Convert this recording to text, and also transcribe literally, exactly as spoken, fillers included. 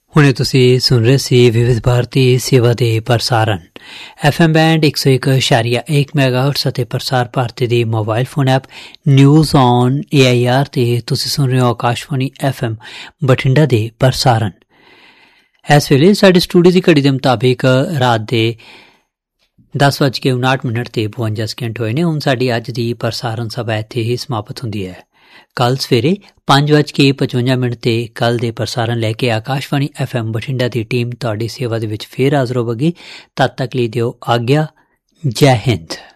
ਹੁਣੇ ਤੁਸੀਂ ਸੁਣ ਰਹੇ ਸੀ ਵਿਵਿਧ ਭਾਰਤੀ ਸੇਵਾ ਦੇ ਪ੍ਰਸਾਰਣ ਐਫ ਐਮ ਬੈਂਡ ਇੱਕ ਸੌ ਇੱਕ ਇਸ਼ਾਰੀਆ ਇੱਕ ਮੈਗਾਹਰਟਜ਼ ਅਤੇ ਪ੍ਰਸਾਰ ਭਾਰਤੀ ਦੀ mobile phone app news on A I R 'ਤੇ ਤੁਸੀਂ ਸੁਣ ਰਹੇ ਹੋ ਆਕਾਸ਼ਵਾਣੀ ਐਫ ਐਮ ਬਠਿੰਡਾ ਦੇ ਪ੍ਰਸਾਰਣ। ਇਸ ਵੇਲੇ ਸਾਡੇ ਸਟੂਡੀਓ ਦੀ ਘੜੀ ਦੇ ਮੁਤਾਬਿਕ ਰਾਤ ਦੇ ਦਸ ਵੱਜ ਕੇ ਉਨਾਹਠ ਮਿੰਟ ਤੇ ਬਵੰਜਾ ਸਕਿੰਟ ਹੋਏ ਨੇ। ਹੁਣ ਸਾਡੀ ਅੱਜ ਦੀ ਪ੍ਰਸਾਰਣ ਸਭਾ ਇੱਥੇ ਹੀ ਸਮਾਪਤ ਹੁੰਦੀ ਹੈ। ਕੱਲ੍ਹ ਸਵੇਰੇ ਪੰਜ ਵੱਜ ਕੇ ਪਚਵੰਜਾ ਮਿੰਟ ਤੇ ਕੱਲ੍ਹ ਦੇ ਪ੍ਰਸਾਰਣ ਲੈ ਕੇ ਆਕਾਸ਼ਵਾਣੀ ਐਫ ਐਮ ਬਠਿੰਡਾ ਦੀ ਟੀਮ ਤੁਹਾਡੀ ਸੇਵਾ ਦੇ ਵਿੱਚ ਫੇਰ ਹਾਜ਼ਰ ਹੋਵੇਗੀ। ਤਦ ਤੱਕ ਲਈ ਦਿਓ ਆਗਿਆ। ਜੈ ਹਿੰਦ।